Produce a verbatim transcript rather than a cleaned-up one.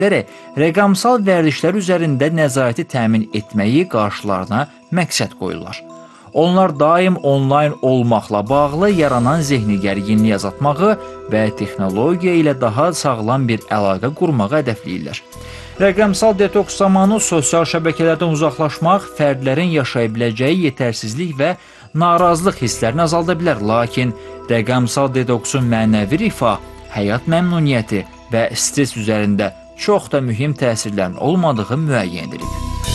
rəqəmsal vərdişlər üzərində nəzarəti təmin etməyi qarşılarına məqsəd qoyurlar. Onlar daim onlayn olmaqla bağlı yaranan zehni gərginliyi azaltmağı və texnologiya ilə daha sağlam bir əlaqə qurmağı hədəfləyirlər. Rəqəmsal detoks zamanı sosial şəbəkələrdən uzaqlaşmaq fərdlərin yaşaya biləcəyi yetərsizlik və narazılıq hisslərini azalda bilər. Lakin rəqəmsal detoksun mənəvi rifah, həyat məmnuniyyəti və stres üzərində çox da mühüm təsirlərin olmadığı müəyyən edilib.